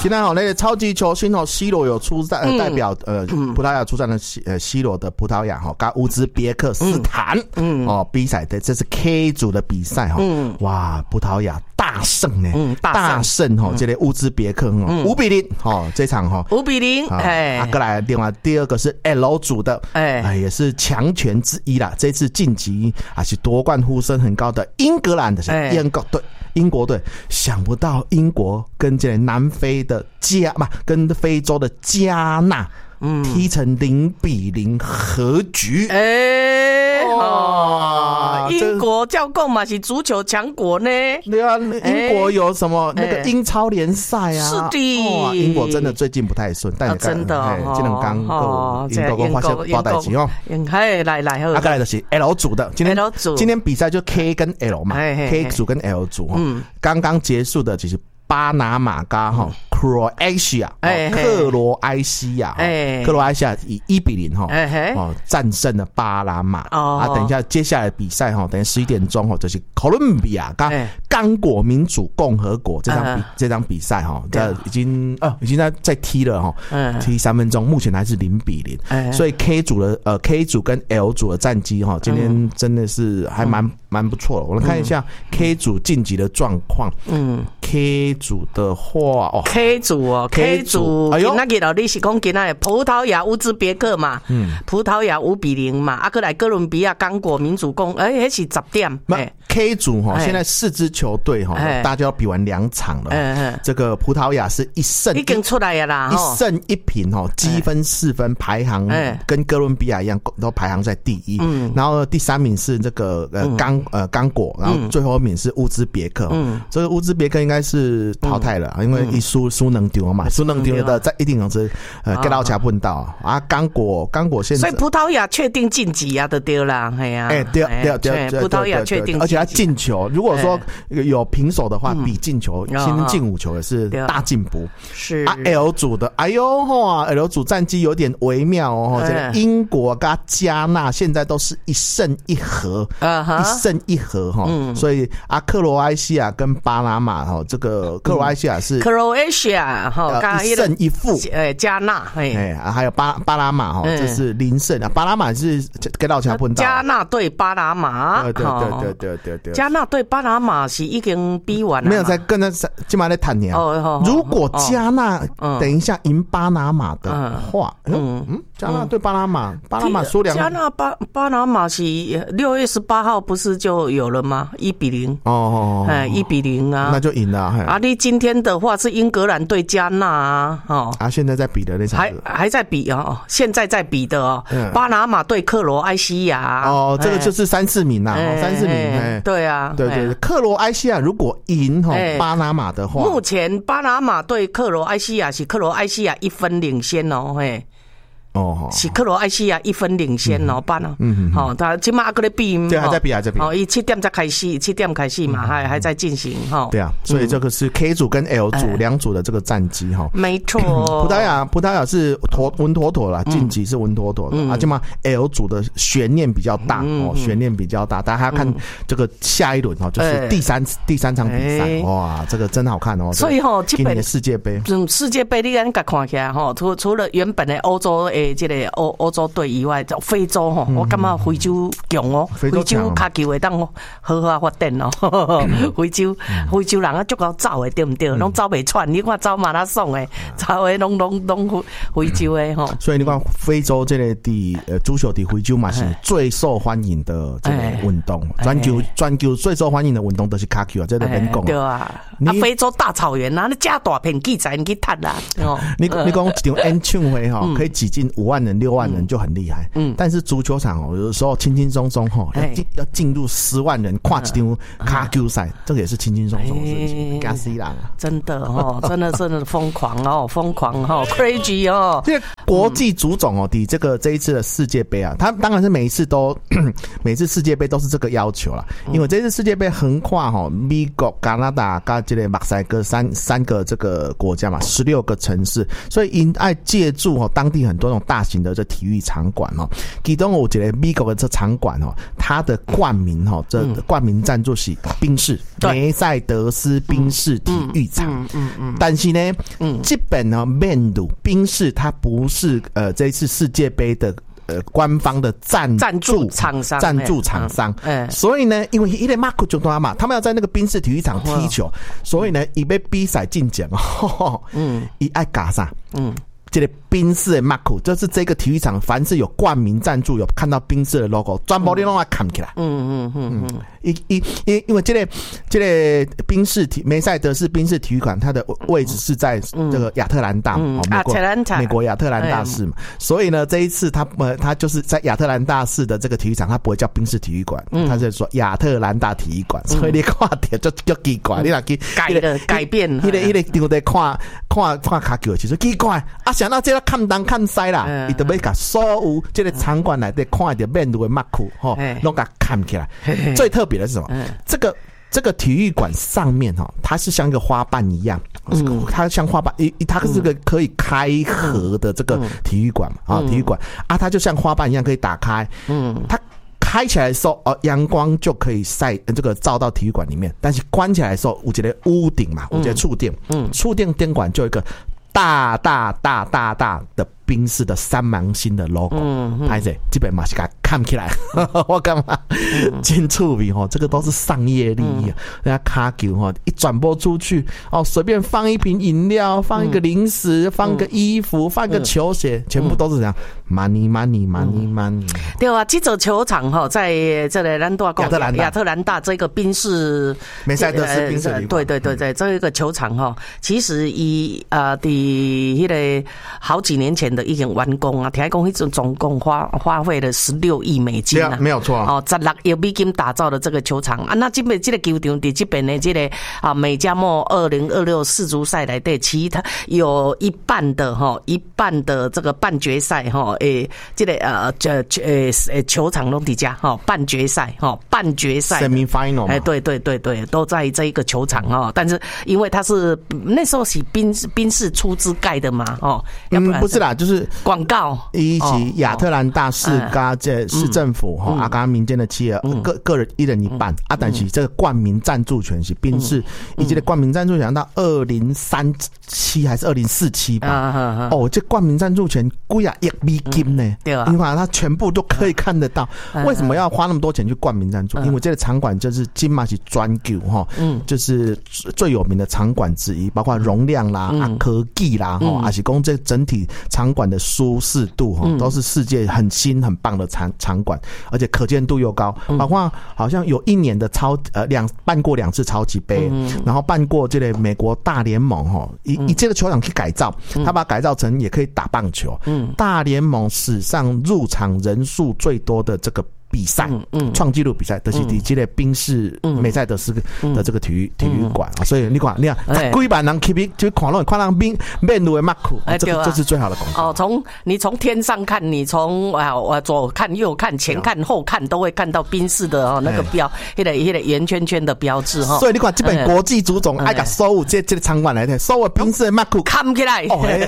现在那个超级球星C罗有出战，代表葡萄牙出战的C罗的葡萄牙跟乌兹别克斯坦比赛的，这是 K 组的比赛哇，葡萄牙大胜呢，大胜这个乌兹别克5-0这场 5-0 过来另外第二个是 L 组的也是强权之一啦，这次晋级是夺冠呼声很高的英格兰的英国队，想不到英国跟这南非的跟非洲的加纳踢成0-0和局。 英国叫讲嘛是足球强国呢。 对啊，英国有什么那个英超联赛啊？ 是的， 英国真的最近不太顺，但真的这两刚英国发现大代志来好，再来就是 L 组的，今天比赛就 K 跟 L 嘛，K 组跟 L 组刚刚结束的就是巴拿马加Croatia 克罗埃西亚以1-0战胜了巴拿马等一下接下来比赛等于11点钟就是哥伦比亚跟刚果民主共和国这场比赛已经在踢了踢3分钟，目前还是0-0，所以 K 组跟 L 组的战绩今天真的是还蛮不错的。我们看一下 K 组晋级的状况。K 组的话 K 组今仔日你是讲今仔日葡萄牙乌兹别克嘛，葡萄牙5-0嘛，过来哥伦比亚刚果民主共那是10点。 K 组现在4支球队大家要比完2场了。这个葡萄牙是1胜已经出来了啦 ，1胜1平积分4分，排行跟哥伦比亚一样，都排行在第1。然后第3名是这个刚果，然后最后一名是乌兹别克。这个乌兹别克应该是淘汰了，因为一输能丢嘛，输能丢的在一定是给到卡碰到啊。刚果现在， 所以葡萄牙确定晋级啊，就对啦， 对， 葡萄牙确定， 而且他进球，如果说有平手的话，比进球，今天进5球也是大进步。 是 L 组的，L 组战绩有点微妙这个英国跟加纳现在都是1胜1和，1胜1和所以克罗埃西亚跟巴拿马这个克罗埃西亚是 Croatia 1胜1负， 加纳还有巴拿马这是0胜啊，巴拿马是给到强碰到加纳对巴拿马， 对， 加纳对巴拿马是已经比完了， 没有在跟他今晚在谈年。如果加纳等一下赢巴拿马的话，加纳对巴拿马输2， 加纳巴拿马是6月18号不是就有了吗？1-0 1-0啊， 那就赢了你今天的话是英格兰对加纳现在在比的那场还在比现在在比的巴拿马对克罗埃西亚这个就是3-4名啦，3-4名对啊， 对，克罗埃西亚如果赢巴拿马的话， 目前巴拿马对克罗埃西亚是克罗埃西亚1分领先是克罗埃西亚1分领先巴拿他今晚还在比， 对，还在比 7点才开始，7点开始嘛，还在进行对啊，所以这个是 K 组跟 L 组2组的这个战绩没错。 葡萄牙是稳妥妥啦，晋级是稳妥妥的今晚 L 组的悬念比较大悬念比较大，大家还要看这个下一轮就是第三场比赛哇，这个真好看所以今年的世界杯你敢看起来除了原本的欧洲这个欧洲队以外，非洲我感觉非洲强非洲卡球会当好好发展非洲人足够走的，对不对？拢走袂喘，你看走马拉松的，走的拢非洲的所以你看非洲这个足球在非洲嘛是最受欢迎的这个运动，全球最受欢迎的运动都是卡球这个免讲对啊。非洲大草原你加大片器材你去踢啦你讲一场演唱会可以挤进5万人6万人就很厉害但是足球场有的时候轻轻松松要进入10万人看一场卡球赛，这个也是轻轻松松的事情，吓死人真的真的疯狂 crazy 国际足总哦，这一次的世界杯啊，他当然是每次世界杯都是这个要求啦，因为这次世界杯横跨美国、加拿大跟这个墨西哥三个这个国家嘛，16个城市，所以因爱借助当地很多那种大型的这体育场馆哦，其中我觉得美国的这场馆哦，它的冠名这冠名赞助是宾士梅赛德斯宾士体育场，但是呢，基本呢面对宾士它不是这一次世界杯的官方的赞助厂商，所以呢，因为一类马库就多嘛，他们要在那个宾士体育场踢球，所以呢，一被比赛进奖一爱嘎上，这个宾士的马库就是这个体育场，凡是有冠名赞助，有看到宾士的 logo， 全部你拢要看起来。因为这个宾士梅赛德斯宾士体育馆，它的位置是在这个亚特兰大，美国亚特兰大市嘛，所以呢，这一次它就是在亚特兰大市的这个体育场，它不会叫宾士体育馆，它是说亚特兰大体育馆，所以你看点就奇怪，你若去改变， 那个丢在看卡球，其实奇怪啊，想到这个看东看西啦，伊就要把所有这个场馆内底看到面对的马库拢给看起来。最特别的是什么？这个体育馆上面它是像一个花瓣一样，它像花瓣，它是个可以开合的这个体育馆体育馆啊，它就像花瓣一样可以打开，它开起来的时候阳光就可以这个照到体育馆里面，但是关起来的时候有一个屋顶嘛，有一个触电，触电电管就有一个大的宾士的3芒星的 logo， 拍摄基本嘛是给它看起来，我干嘛？真趣味这个都是商业利益，人家卡球一转播出去随便放一瓶饮料，放一个零食，放个衣服，放个球鞋，全部都是这样 money。 对啊，这座球场在这里亚特兰大这个宾士梅赛德斯宾士旅馆， 对，这个球场其实那个好几年前的已经完工啊，听讲迄总共花费了16亿美金啊， 没有错 16亿美金打造的这个球场啊，那这边这个球场在这边的这个美加墨2026世足赛内底，其他有一半的这个半决赛这个球场都底下半决赛 semi-final 对，都在这一个球场但是因为它是那时候是宾士出资盖的嘛不是啦，就是广告以及亚特兰大市跟这市政府跟民间的企业个人一人一半但是这个冠名赞助权是宾士，以及的冠名赞助权到2037还是2047吧这冠名赞助权几啊亿美金呢，对啊，因为它全部都可以看得到，为什么要花那么多钱去冠名赞助？因为这个场馆就是金马是专球就是最有名的场馆之一，包括容量啦科技啦还是讲这整体场馆的舒适度都是世界很新很棒的场馆，而且可见度又高，包括好像有一年的办过2次超级杯，然后办过这个美国大联盟以这个球场去改造，他把它改造成也可以打棒球，大联盟史上入场人数最多的这个比赛，创纪录比赛，就是这个宾士梅赛德斯的这个体育馆所以你看，几万人去看到面对的马库，这是最好的广告你从天上看，你从左看右看前看后看，都会看到宾士的那个标，那个圆圈圈的标志所以你看这本国际足总爱把所有这个场馆来的所有宾士的马库看起来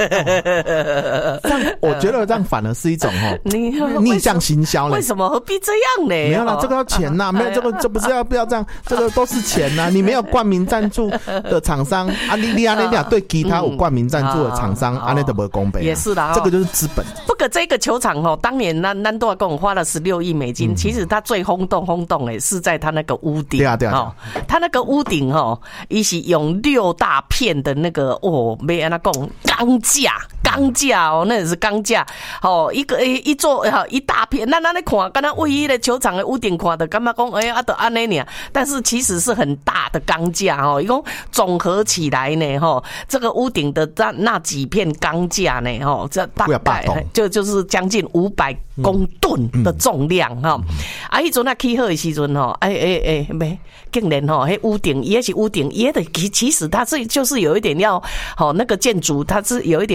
我觉得这样反而是一种逆向行销为什么何必这样呢？ 没有啦，这个要钱呐，没有这不是要不要这样，这个都是钱呐。你没有冠名赞助的厂商你对其他有冠名赞助的厂商那都不公平， 也是的， 这个就是资本。 不过这个球场当年咱都共花了16亿美金，其实它最轰动是在它那个屋顶， 对啊， 它那个屋顶它是用6大片的那个要怎么讲钢架那也是钢架一座一大片，咱看刚才唯一的球场的屋顶看的感觉讲就安尼尔，但是其实是很大的钢架一共总合起来呢这个屋顶的那几片钢架呢这大概就是将近500公吨的重量迄阵起好的时阵没竟然迄屋顶也是屋顶也的其实它是就是有一点要那个建筑它是有一点要学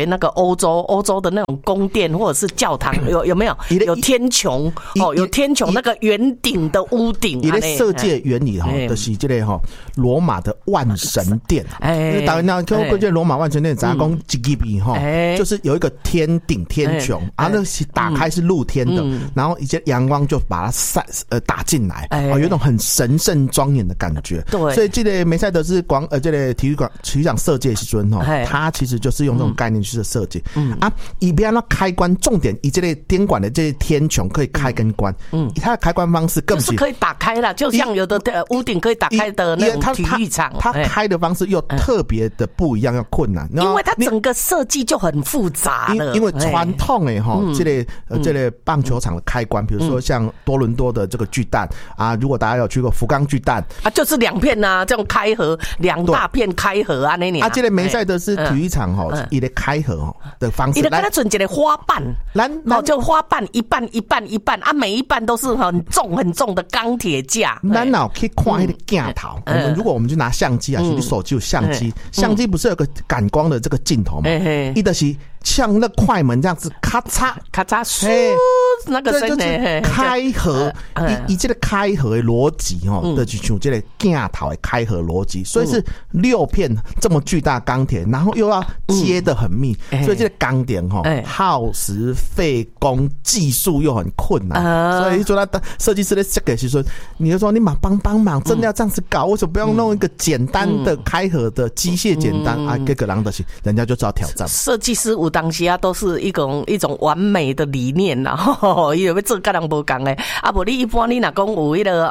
那个欧洲的那种宫殿或者是教堂，有没有？有天穹有天穹那个圆顶的屋顶。 伊咧设计原理就是这个罗马的万神殿。当然啦，跟这罗马万神殿，咱讲一级比就是有一个天顶天穹，啊，那是打开是露天的，然后一些阳光就把它打进来，有一种很神圣庄严的感觉。对，所以这个梅赛德斯这个体育场设计的时阵它其实就是用这种概念去设计。啊，以别那开关重点，以这类电管的这些天穹可以开跟关。它的开关方式更是可以打开了，就像有的屋顶可以打开的那种体育场， 它开的方式又特别的不一样，要困难， 因为它整个设计就很复杂了。 因为传统的这类棒球场的开关，比如说像多伦多的这个巨蛋啊，如果大家有去过福冈巨蛋啊，就是两片啊，这种开合，两大片开合啊，那里啊，这个梅赛德斯体育场伊的开合的方式， 伊的跟它准一个花瓣，就花瓣一半啊，每一半都是很重的钢铁架。 咱脑可以看那个镜头，如果我们就拿相机啊，你手机有相机，相机不是有个感光的这个镜头吗？伊的是像那快门这样子，咔嚓咔嚓，那个声音开合，以这个开合的逻辑的就像这个镜头的开合逻辑，所以是6片这么巨大钢铁，然后又要接得很密，所以这个钢点耗时费工，技术又很困难，所以说他设计师的设计是说，你就说你帮忙，真的要这样子搞，为什么不用弄一个简单的开合的机械简单啊？这个人家就知道挑战。 设计师有当时啊，都是一种完美的理念啦，伊要做跟人无同的。啊，无你一般你若讲有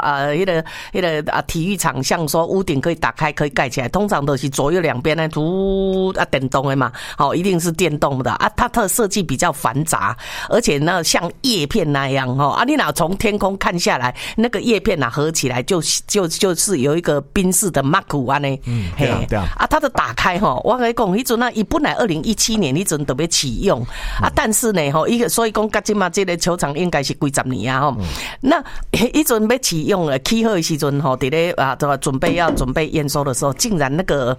体育场，像说屋顶可以打开可以盖起来，通常都是左右两边呢电动的嘛，一定是电动的啊。它的设计比较繁杂，而且呢像叶片那样啊，你若从天空看下来，那个叶片合起来就是有一个宾士的 Mark 安尼。 对啊， 它的打开我跟你讲，迄阵啊，伊本来2017年迄阵特别启用啊，但是呢所以讲到现在这个球场应该是几十年啊那迄阵要启用起好的时阵伫咧准备验收的时候，竟然那个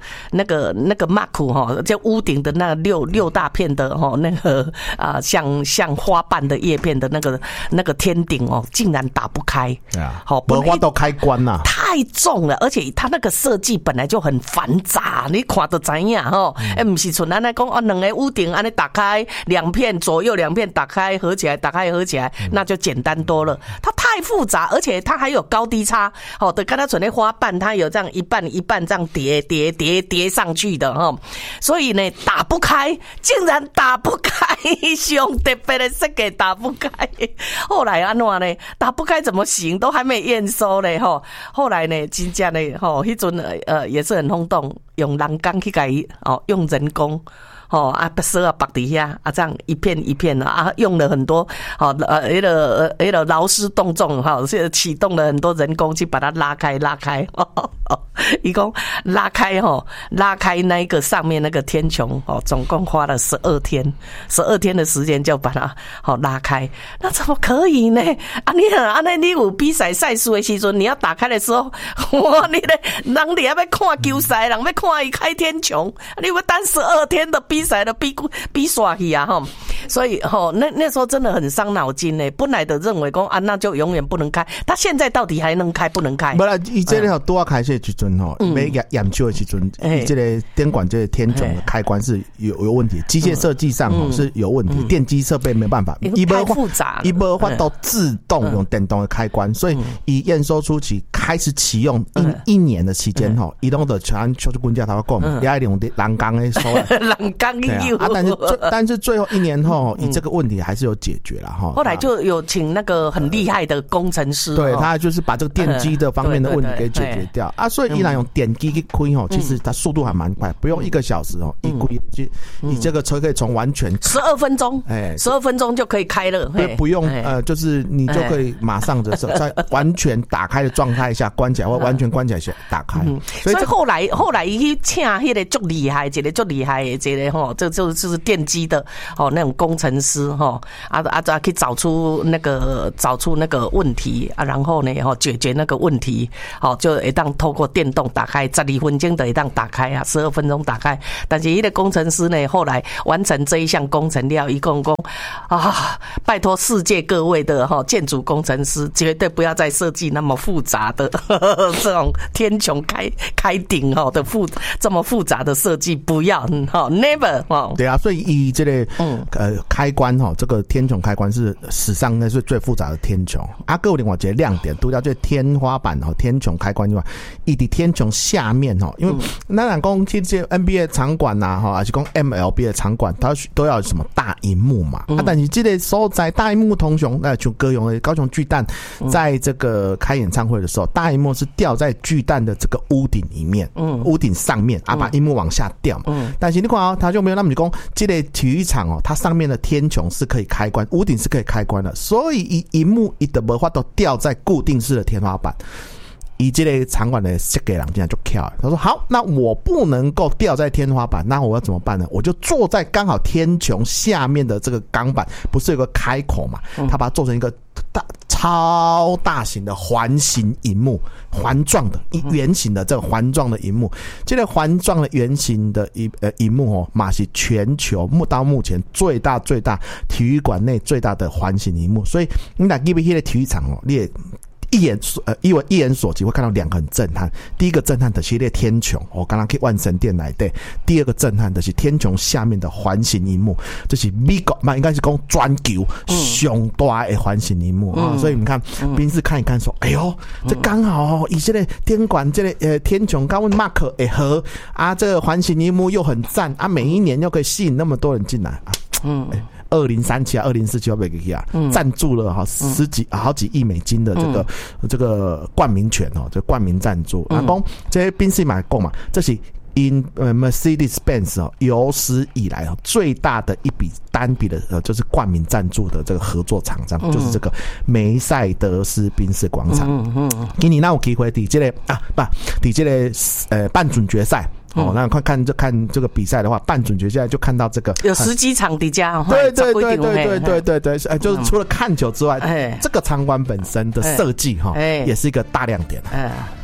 Mark 就屋顶的那六大片的那个像花瓣的叶片的那个天顶竟然打不开。 对啊，没法都开关呐， 太重了，而且它那个设计本来就很繁杂，你看就知影不是像咱来讲两个屋顶安尼打开两片，左右两片打开合起来，那就简单多了。它太复杂，而且它还有高低差的，跟它存的花瓣，它有这样一半这样叠上去的所以呢打不开，竟然打不开，上特别的设计打不开。后来安怎呢？打不开怎么行？都还没验收嘞后来呢，真正呢迄阵也是很轰动，用人工去改用人工。蛇啊绑底下这样一片一片的用了很多劳师动众启动了很多人工去把它拉开一共拉开那个上面那个天穹总共花了12天的时间就把它拉开。那怎么可以呢？你有比赛赛事的时候，你要打开的时候，你的人你要看球赛，人要看一开天穹，你要等12天的比赛的比耍去啊所以那时候真的很伤脑筋呢。本来的认为说那就永远不能开，他现在到底还能开不能开？ 不啦，以这个多开始的时阵没研究的时阵，这个电管这个天穹的开关是有问题，机械设计上是有问题，电机设备没办法， 太复杂了， 一没法都自动用电动的开关，所以以验收初期开始启用1年的期间移动的全就是官家他讲，也要用栏杆的收栏杆但是最后1年后，这个问题还是有解决了后来就有请那个很厉害的工程师， 对他就是把这个电机的方面的问题给解决掉所以依然用电机去开其实它速度还蛮快，不用1个小时你这个车可以从完全 12分钟，12分钟就可以开了， 不用就是你就可以马上在完全打开的状态下关起来，或完全关起来下打开。 所以后来伊去请迄个足厉害，一个足厉害的这个这就是电机的那种工程师哈可以找出那个问题啊，然后呢解决那个问题，就会当透过电动打开，12分钟就会当打开啊，12分钟打开。但是一个工程师呢，后来完成这一项工程了，一共拜托世界各位的建筑工程师，绝对不要再设计那么复杂的这种天穹开顶的这么复杂的设计，不要never 对啊，所以以这个开关这个天穹开关是史上应该是最复杂的天穹啊。各有另外一个亮点，除了这天花板天穹开关以外，以及天穹下面因为咱讲其实 NBA 场馆呐还是讲 MLB 的场馆，它都要有什么大萤幕嘛但是这个所在大萤幕通常像高雄巨蛋在这个开演唱会的时候，大萤幕是吊在巨蛋的这个屋顶里面，屋顶上面把萤幕往下吊但是你看它就没有那么讲这个体育场它上面的天穹是可以开关，屋顶是可以开关的，所以萤幕一的没法都吊在固定式的天花板。以这类场馆的设计人这样就跳，他说好，那我不能够吊在天花板，那我要怎么办呢？我就坐在刚好天穹下面的这个钢板，不是有个开口嘛？他把它做成一个超大型的环形萤幕，环状的圆形的这个环状的萤幕，这个环状的圆形的萤幕嘛是全球到目前最大体育馆内最大的环形萤幕，所以你来这边的体育场你也一眼所及会看到两个很震撼。第一个震撼的是天穹，刚刚去万神殿来的。第二个震撼的是天穹下面的环形萤幕，这是美国应该是讲全球上大的环形萤幕所以你看宾士看一看说哎呦这刚好以这个天馆这个天穹跟我们 Mark 会合这个环形萤幕又很赞每一年又可以吸引那么多人进来2037 2047要不要赞助了好几亿美金的这个冠名权这冠名赞助讲这些宾士买购嘛，这是Mercedes-Benz 有史以来最大的一笔单笔的就是冠名赞助的这个合作厂商就是这个梅赛德斯宾士广场今年有机会在这个在这个半准决赛那看这个比赛的话，半准决赛就看到这个有10几场的家对，就是除了看球之外这个场馆本身的设计也是一个大亮点